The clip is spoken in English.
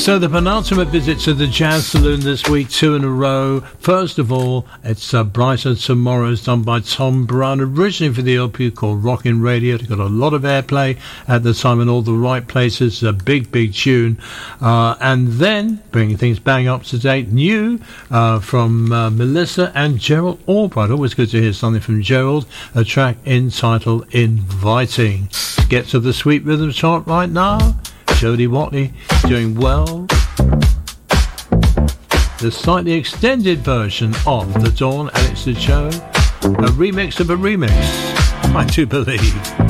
So the penultimate visit to the Jazz Saloon this week, 2 in a row. First of all, it's Brighter Tomorrows, done by Tom Brown, originally for the LP called Rockin' Radio. It got a lot of airplay at the time in all the right places. A big tune. And then, bringing things bang up to date, new from Melissa and Gerald Albright. Always good to hear something from Gerald. A track entitled Inviting. Get to the Sweet Rhythm chart right now. Jody Watley doing well. The slightly extended version of The Dawn Alex the Show. A remix of a remix, I do believe.